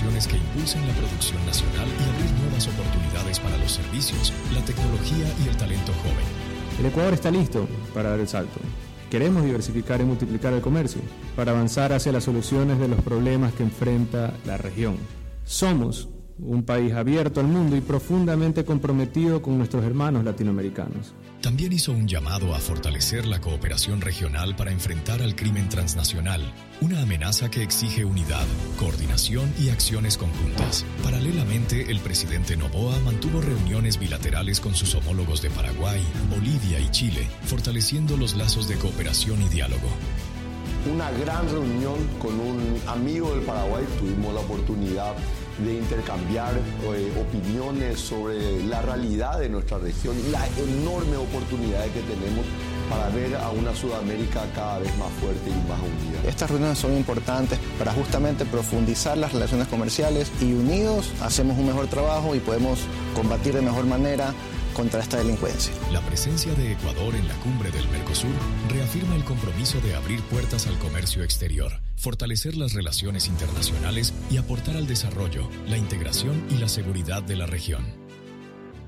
relaciones que impulsen la producción nacional y abrir nuevas oportunidades para los servicios, la tecnología y el talento joven. El Ecuador está listo para dar el salto. Queremos diversificar y multiplicar el comercio para avanzar hacia las soluciones de los problemas que enfrenta la región. Somos un país abierto al mundo y profundamente comprometido con nuestros hermanos latinoamericanos. También hizo un llamado a fortalecer la cooperación regional para enfrentar al crimen transnacional, una amenaza que exige unidad, coordinación y acciones conjuntas. Paralelamente, el presidente Noboa mantuvo reuniones bilaterales con sus homólogos de Paraguay, Bolivia y Chile, fortaleciendo los lazos de cooperación y diálogo. Una gran reunión con un amigo del Paraguay, tuvimos la oportunidad de intercambiar opiniones sobre la realidad de nuestra región y las enormes oportunidades que tenemos para ver a una Sudamérica cada vez más fuerte y más unida. Estas reuniones son importantes para justamente profundizar las relaciones comerciales y unidos hacemos un mejor trabajo y podemos combatir de mejor manera contra esta delincuencia. La presencia de Ecuador en la cumbre del Mercosur reafirma el compromiso de abrir puertas al comercio exterior, fortalecer las relaciones internacionales y aportar al desarrollo, la integración y la seguridad de la región.